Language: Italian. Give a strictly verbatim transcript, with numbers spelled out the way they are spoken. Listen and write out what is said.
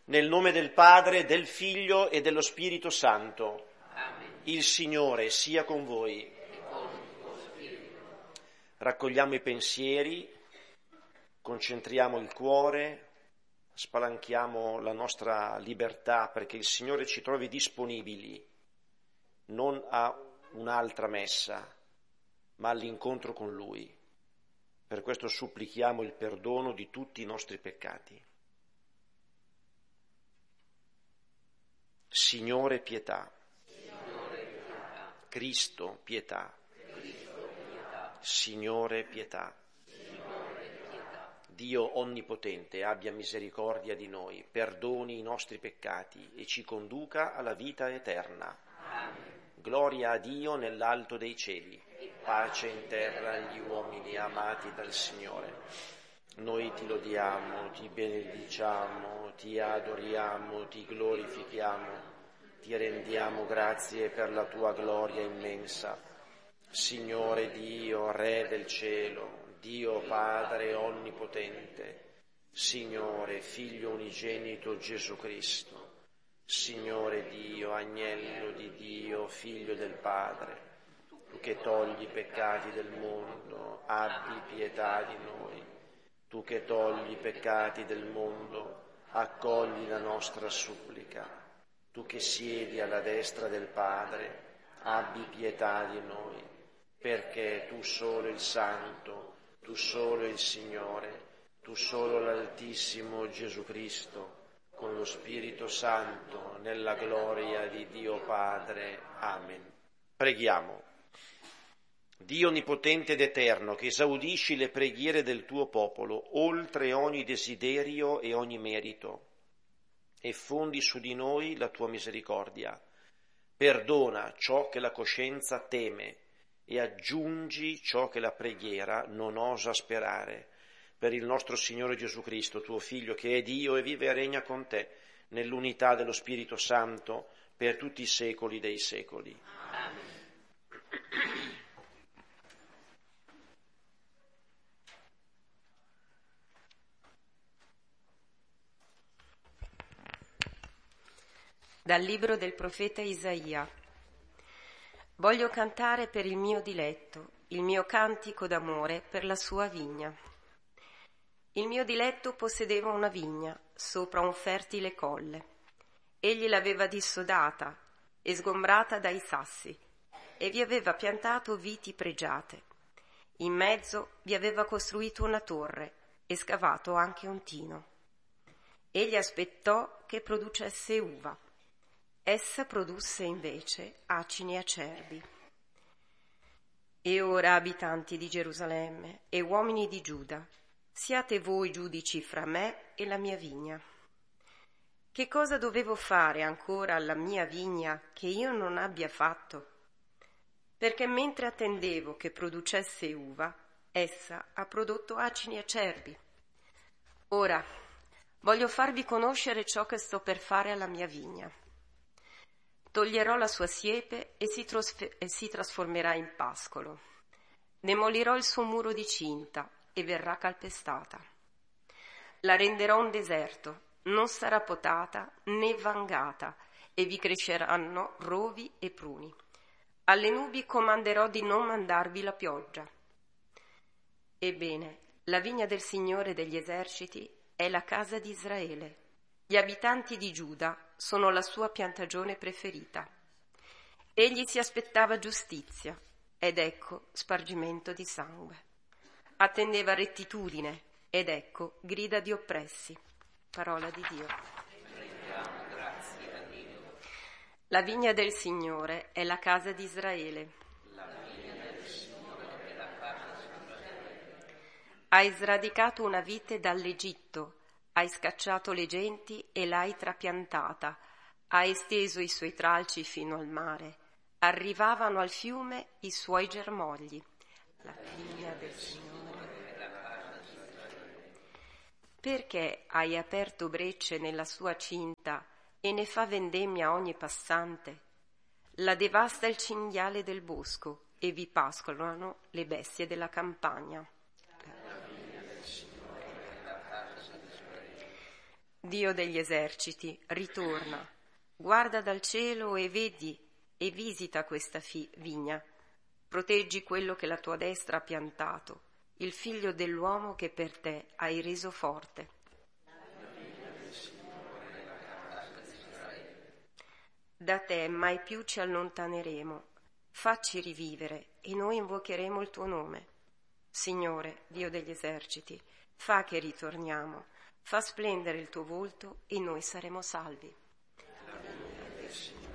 Nel nome del Padre, del Figlio e dello Spirito Santo. Amen. Il Signore sia con voi. E con il tuo spirito. Raccogliamo i pensieri, concentriamo il cuore, spalanchiamo la nostra libertà perché il Signore ci trovi disponibili non a un'altra messa, ma all'incontro con Lui. Per questo supplichiamo il perdono di tutti i nostri peccati. Signore pietà. Signore pietà. Cristo pietà. Cristo pietà. Signore pietà. Signore pietà. Dio onnipotente abbia misericordia di noi, perdoni i nostri peccati e ci conduca alla vita eterna. Amen. Gloria a Dio nell'alto dei cieli, pace in terra agli uomini amati dal Signore. Noi ti lodiamo, ti benediciamo, ti adoriamo, ti glorifichiamo, ti rendiamo grazie per la tua gloria immensa. Signore Dio, Re del cielo, Dio Padre onnipotente, Signore Figlio unigenito Gesù Cristo, Signore Dio, Agnello di Dio, Figlio del Padre, tu che togli i peccati del mondo, abbi pietà di noi. Tu che togli i peccati del mondo, accogli la nostra supplica. Tu che siedi alla destra del Padre, abbi pietà di noi, perché tu solo il Santo, tu solo il Signore, tu solo l'Altissimo Gesù Cristo, con lo Spirito Santo, nella gloria di Dio Padre. Amen. Preghiamo. Dio onnipotente ed eterno, che esaudisci le preghiere del tuo popolo, oltre ogni desiderio e ogni merito, e fondi su di noi la tua misericordia. Perdona ciò che la coscienza teme e aggiungi ciò che la preghiera non osa sperare. Per il nostro Signore Gesù Cristo, tuo Figlio, che è Dio e vive e regna con te, nell'unità dello Spirito Santo, per tutti i secoli dei secoli. Amen. Dal libro del profeta Isaia. Voglio cantare per il mio diletto, il mio cantico d'amore per la sua vigna. Il mio diletto possedeva una vigna sopra un fertile colle. Egli l'aveva dissodata e sgombrata dai sassi e vi aveva piantato viti pregiate. In mezzo vi aveva costruito una torre e scavato anche un tino. Egli aspettò che producesse uva. Essa produsse invece acini acerbi. E ora, abitanti di Gerusalemme e uomini di Giuda, siate voi giudici fra me e la mia vigna. Che cosa dovevo fare ancora alla mia vigna che io non abbia fatto? Perché mentre attendevo che producesse uva, essa ha prodotto acini acerbi. Ora, voglio farvi conoscere ciò che sto per fare alla mia vigna. Toglierò la sua siepe e si, trasf- e si trasformerà in pascolo. Demolirò il suo muro di cinta e verrà calpestata. La renderò un deserto, non sarà potata né vangata, e vi cresceranno rovi e pruni. Alle nubi comanderò di non mandarvi la pioggia. Ebbene, la vigna del Signore degli eserciti è la casa di Israele. Gli abitanti di Giuda sono la sua piantagione preferita. Egli si aspettava giustizia, ed ecco spargimento di sangue. Attendeva rettitudine, ed ecco grida di oppressi. Parola di Dio. La vigna del Signore è la casa di Israele. Hai sradicato una vite dall'Egitto, hai scacciato le genti e l'hai trapiantata, hai esteso i suoi tralci fino al mare, arrivavano al fiume i suoi germogli. La vigna del Signore. Perché hai aperto brecce nella sua cinta e ne fa vendemmia ogni passante? La devasta il cinghiale del bosco e vi pascolano le bestie della campagna. Dio degli eserciti, ritorna, guarda dal cielo e vedi e visita questa fi- vigna. Proteggi quello che la tua destra ha piantato, il figlio dell'uomo che per te hai reso forte. Da te mai più ci allontaneremo, facci rivivere e noi invocheremo il tuo nome. Signore, Dio degli eserciti, fa che ritorniamo, fa splendere il tuo volto e noi saremo salvi. Alleluia, Signore.